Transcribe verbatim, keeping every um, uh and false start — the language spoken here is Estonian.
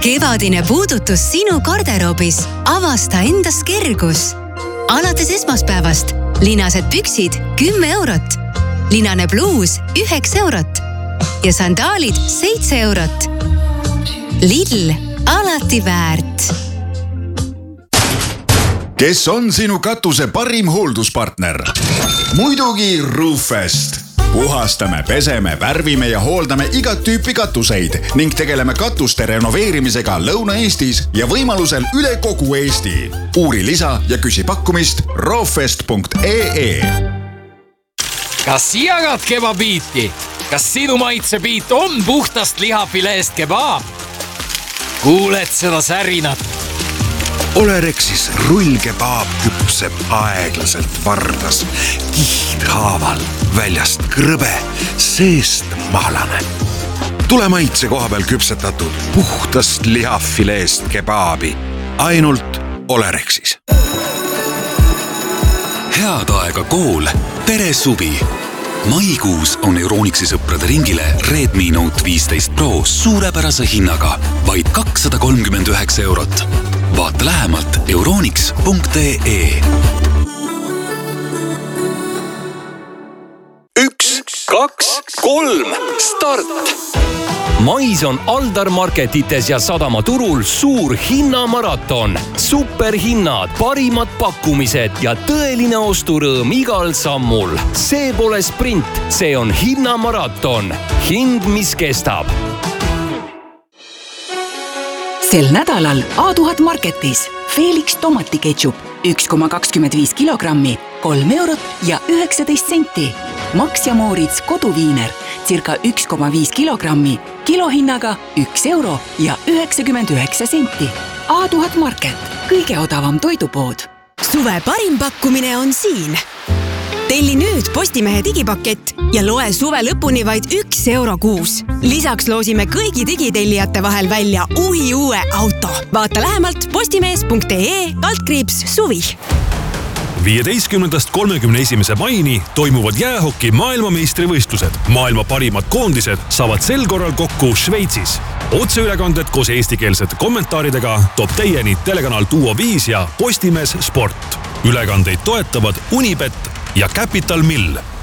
Kevadine puudutus sinu garderoobis. Avasta endas kergus. Alates esmaspäevast linased püksid kümme eurot. Linane bluus üheksa eurot. Ja sandaalid seitse eurot. Lidl, alati väärt. Kes on sinu katuse parim hoolduspartner? Muidugi Roofest. Puhastame, peseme, värvime ja hooldame igat tüüpi katuseid ning tegeleme katuste renoveerimisega Lõuna-Eestis ja võimalusel üle kogu Eesti. Uuri lisa ja küsi pakkumist roofest punkt ee. Kas jagad kebabiiti? Kas sinu maitsebiit on puhtast lihafileest kebaab? Kuuled seda särinat? Olerexis rullkebaab küpseb aeglaselt vardas, kihdhaaval, väljast krõbe, seest mahlane. Tule maitse koha peal küpsetatud puhtast lihafileest kebaabi. Ainult Olerexis. Head aega kool, tere suvi! Maikuus on Euronixi sõprade ringile Redmi Note viisteist Pro suurepärase hinnaga, vaid kakssada kolmkümmend üheksa eurot. Vaata lähemalt euronix punkt ee. Üks, kaks, kolm, start! Mais on Aldar Marketites ja Sadamaturul suur hinnamaraton. Superhinnad, parimad pakkumised ja tõeline osturõõm igal sammul. See pole sprint, see on hinnamaraton. Hind, mis kestab. Sel nädalal A tuhat Marketis Felix tomatiketšup üks koma kakskümmend viis kilogrammi, kolm eurot ja üheksateist senti. Max ja Moritz koduviiner circa üks koma viis kilogrammi, kilohinnaga üks euro ja üheksakümmend üheksa senti. A tuhat Market, kõige odavam toidupood. Suve parim pakkumine on siin. Telli nüüd Postimehe digipakett ja loe suve lõpuni vaid üks euro kuus. Lisaks loosime kõigi digitellijate vahel välja uhi uue auto. Vaata lähemalt postimees punkt ee kaldkriips suvi. viieteistkümnendast kolmekümne esimese maini toimuvad jäähoki maailmameistrivõistlused. Maailma parimad koondised saavad sel korral kokku Šveitsis. Otseülekanded koos eestikeelsete kommentaaridega toob teieni telekanal Duo viis ja Postimees Sport. Ülekandeid toetavad Unibet ja Capital Mill.